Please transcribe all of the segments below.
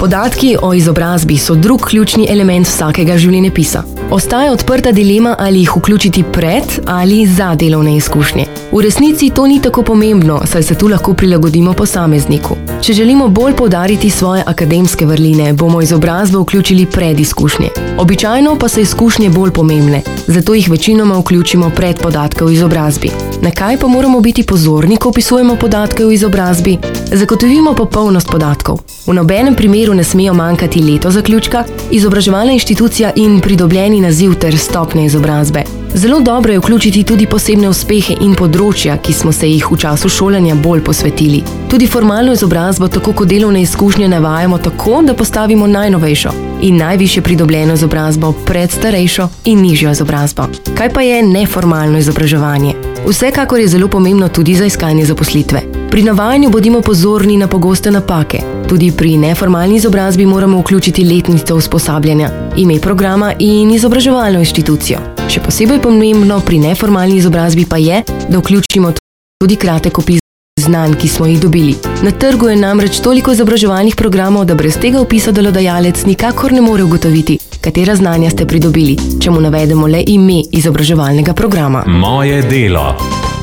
Podatki o izobrazbi so drug ključni element vsakega življenjepisa. Ostaja odprta dilema, ali jih vključiti pred ali za delovne izkušnje. V resnici to ni tako pomembno, saj se tu lahko prilagodimo posamezniku. Če želimo bolj poudariti svoje akademske vrline, bomo izobrazbo vključili pred izkušnje. Običajno pa so izkušnje bolj pomembne, zato jih večinoma vključimo pred podatke o izobrazbi. Na kaj pa moramo biti pozorni, ko opisujemo podatke o izobrazbi? Zagotovimo popolnost podatkov. V nobenem primeru ne smejo manjkati leto zaključka, izobraževalna inštitucija in pridobljeni naziv ter stopnje izobrazbe. Zelo dobro je vključiti tudi posebne uspehe in področja, ki smo se jih v času šolanja bolj posvetili. Tudi formalno izobrazbo, tako kot delovne izkušnje, navajamo tako, da postavimo najnovejšo in najvišje pridobljeno izobrazbo pred starejšo in nižjo izobrazbo. Kaj pa je neformalno izobraževanje? Vsekakor je zelo pomembno tudi za iskanje zaposlitve. Pri navajanju bodimo pozorni na pogoste napake. Tudi pri neformalni izobrazbi moramo vključiti letnico usposabljanja, ime programa in izobraževalno inštitucijo. Še posebej pomembno pri neformalni izobrazbi pa je, da vključimo tudi kratek opis znanj, ki smo jih dobili. Na trgu je namreč toliko izobraževalnih programov, da brez tega opisa delodajalec nikakor ne more ugotoviti, katera znanja ste pridobili, če mu navedemo le ime izobraževalnega programa. Moje delo.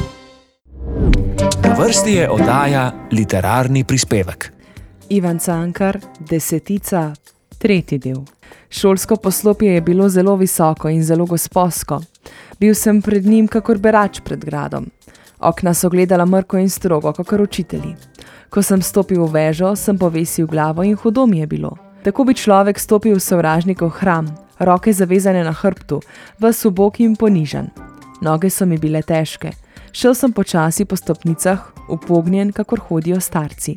Na vrsti je oddaja Literarni prispevek. Ivan Cankar, Desetica, 3. del. Šolsko poslopje je bilo zelo visoko in zelo gosposko. Bil sem pred njim kakor berač pred gradom. Okna so gledala mrko in strogo, kakor učitelji. Ko sem stopil v vežo, sem povesil glavo in hudo mi je bilo. Tako bi človek stopil v sovražnikov hram, roke zavezane na hrbtu, ves ubog in ponižan. Noge so mi bile težke. Šel sem počasi po stopnicah, upognjen, kakor hodijo starci.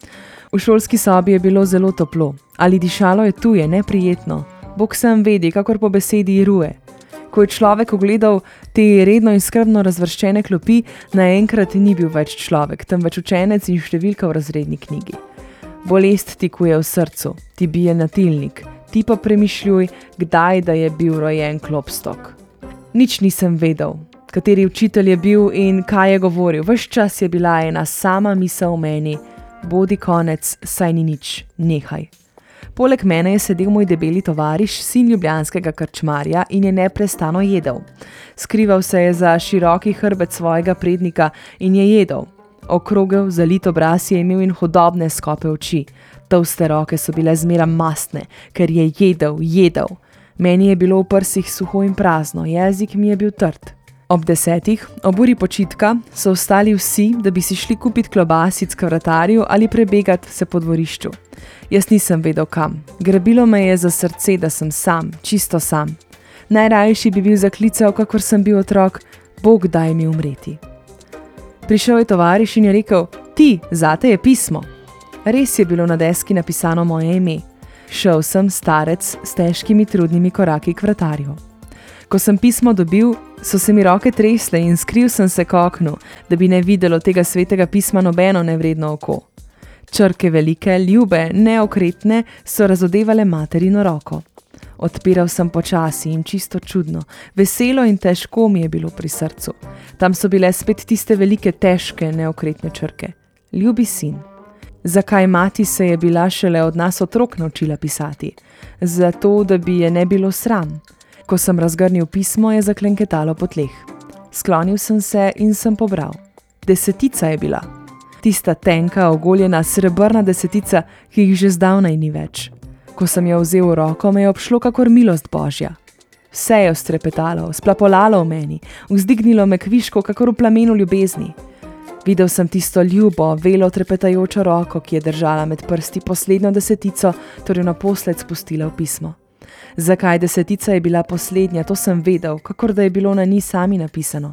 V šolski sobi je bilo zelo toplo. Ali dišalo je tuje, neprijetno. Bog sam vedi, kakor po besedi iruje. Ko je človek ogledal te redno in skrbno razvrščene klopi, naenkrat ni bil več človek, temveč učenec in številka v razredni knjigi. Bolest ti kuje v srcu, ti bije natilnik, ti pa premišljuj, kdaj da je bil rojen Klopstok. Nič nisem vedel, kateri učitelj je bil in kaj je govoril. Ves čas je bila ena sama misel v meni, bodi konec, saj ni nič, nehaj. Poleg mene je sedel moj debeli tovariš, sin ljubljanskega krčmarja in je neprestano jedel. Skrival se je za široki hrbet svojega prednika in je jedel. Okrogel, zalit obraz je imel in hudobne skope oči. Tolste roke so bile zmeram mastne, ker je jedel. Meni je bilo v prsih suho in prazno, jezik mi je bil trd. Ob 10, ob uri počitka, so vstali vsi, da bi si šli kupiti klobasic k vratarju ali prebegati se po dvorišču. Jaz nisem vedel kam. Grabilo me je za srce, da sem sam, čisto sam. Najrajši bi bil zaklical, kakor sem bil otrok, Bog daj mi umreti. Prišel je tovariš in je rekel, ti, zate je pismo. Res je bilo na deski napisano moje ime. Šel sem starec s težkimi trudnimi koraki k vratarju. Ko sem pismo dobil, so se mi roke tresle in skril sem se k oknu, da bi ne videlo tega svetega pisma nobeno nevredno oko. Črke velike, ljube, neokretne so razodevale materino roko. Odpiral sem počasi in čisto čudno, veselo in težko mi je bilo pri srcu. Tam so bile spet tiste velike, težke, neokretne črke. Ljubi sin. Zakaj mati se je bila šele od nas otrok naučila pisati? Zato, da bi je ne bilo sram. Ko sem razgrnil pismo, je zaklenketalo po tleh. Sklonil sem se in sem pobral. Desetica je bila. Tista tenka, ogoljena, srebrna desetica, ki jih že zdavnaj ni več. Ko sem jo vzel v roko, me je obšlo kakor milost Božja. Vse je strepetalo, splapolalo v meni, vzdignilo me kviško, kakor v plamenu ljubezni. Videl sem tisto ljubo, velo trepetajočo roko, ki je držala med prsti poslednjo desetico, torej naposled spustila v pismo. Zakaj desetica je bila poslednja, to sem vedel, kakor da je bilo na njej sami napisano.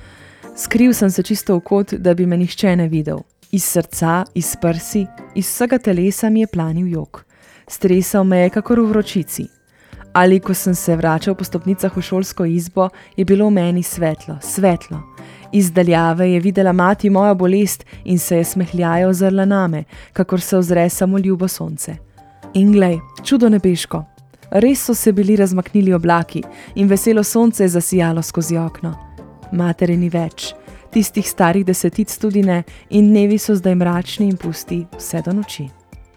Skril sem se čisto v kot, da bi me nihče ne videl. Iz srca, iz prsi, iz vsega telesa mi je planil jok. Stresal me je kakor v vročici. Ali ko sem se vračal po stopnicah v šolsko izbo, je bilo v meni svetlo. Iz daljave je videla mati mojo bolest in se je smehljajo ozrla name, kakor se ozre samo ljubo sonce. In glej, čudo nebeško. Res so se bili razmaknili oblaki in veselo sonce je zasijalo skozi okno. Matere ni več, tistih starih desetic tudi ne in dnevi so zdaj mračni in pusti vse do noči.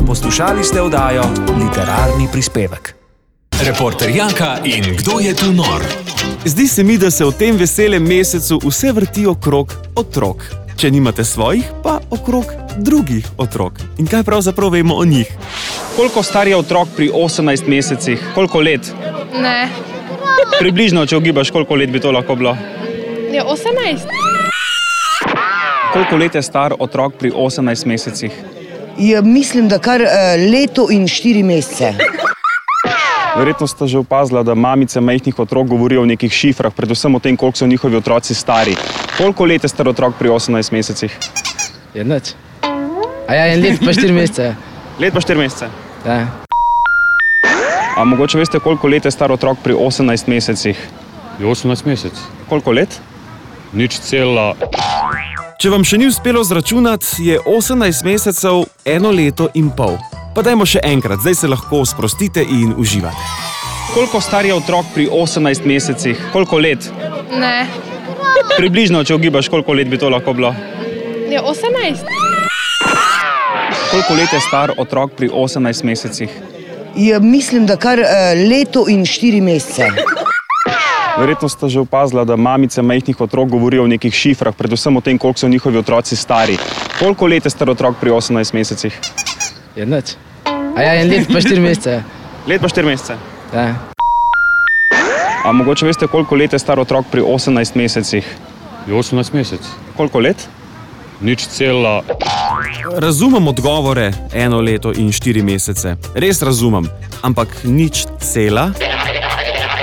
Poslušali ste oddajo Literarni prispevek. Reporter Janka in Kdo je tu nor? Zdi se mi, da se v tem veselem mesecu vse vrti okrog otrok. Če nimate svojih, pa okrog drugih otrok. In kaj pravzaprav vemo o njih? Koliko star je otrok pri 18 mesecih? Koliko let? Ne. Približno, če ugibaš, koliko let bi to lahko bilo? Je 18. Koliko let je star otrok pri 18 mesecih? Mislim, da kar leto in 4 mesece. Verjetno ste že opazila, da mamice majhnih otrok govorijo o nekih šifrah, predvsem o tem, koliko so njihovi otroci stari. Koliko let je star otrok pri 18 mesecih? Je nič. En let pa 4 mesece. Let pa 4 mesece. Ja. A mogoče veste, koliko let je star otrok pri 18 mesecih? Je 18 mesec. Koliko let? Nič cela. Če vam še ni uspelo zračunati, je 18 mesecev 1 leto in pol. Pa dajmo še enkrat, zdaj se lahko sprostite in uživate. Koliko star je otrok pri 18 mesecih? Koliko let? Ne. Približno, če ugibaš, koliko let bi to lahko bilo? Je 18. Koliko let je star otrok pri 18 mesecih? Mislim, da kar leto in 4 mesece. Verjetno ste že opazila, da mamice majhnih otrok govorijo o nekih šifrah, predvsem o tem, koliko so njihovi otroci stari. Koliko let je star otrok pri 18 mesecih? Je nič. En let pa 4 mesece. Let pa 4 mesece. Ja. A mogoče veste, koliko let je star otrok pri 18 mesecih? Je 18 mesec. Koliko let? Nič cela. Razumem odgovore 1 leto in 4 mesece. Res razumem. Ampak nič cela